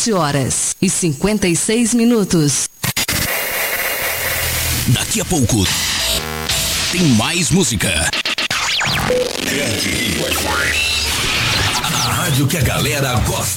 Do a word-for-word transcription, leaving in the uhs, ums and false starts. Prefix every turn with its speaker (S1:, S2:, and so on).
S1: sete horas e cinquenta e seis minutos.
S2: Daqui a pouco tem mais música. A rádio que a galera gosta.